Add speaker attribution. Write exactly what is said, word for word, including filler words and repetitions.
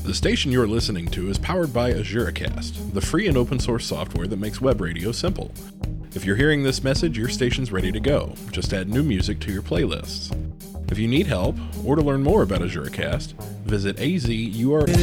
Speaker 1: The station you're listening to is powered by AzureCast, the free and open source software that makes web radio simple. If you're hearing this message, your station's ready to go. Just add new music to your playlists. If you need help, or to learn more about AzureCast, visit A Z U R L.